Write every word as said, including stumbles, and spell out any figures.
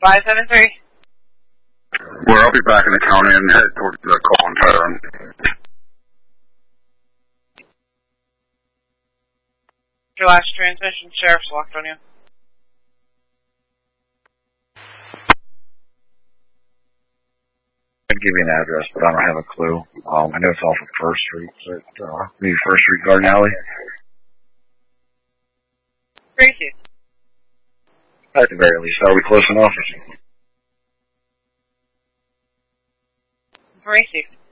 five seven three. Where I'll be back in the county and head towards the Colin Tyrone. Your last transmission, Sheriff's locked on you. I can give you an address, but I don't have a clue. Um, I know it's off of First Street, so uh, maybe First Street Garden Alley. Gracie. At the very least, are we close enough? Gracie.